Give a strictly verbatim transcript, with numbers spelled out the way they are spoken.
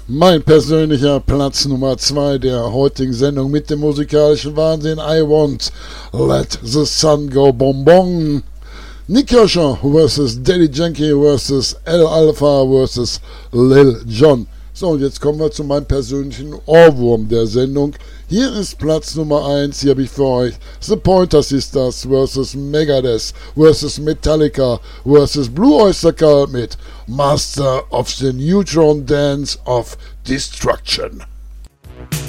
Mein persönlicher Platz Nummer zwei der heutigen Sendung mit dem musikalischen Wahnsinn. I Want Let the Sun Go Bonbon. Nick Kershaw versus Daddy Yankee versus El Alfa versus Lil Jon. So, und jetzt kommen wir zu meinem persönlichen Ohrwurm der Sendung. Hier ist Platz Nummer eins, hier habe ich für euch The Pointer Sisters versus Megadeth versus Metallica versus Blue Oyster Cult mit Master of the Neutron Dance of Destruction.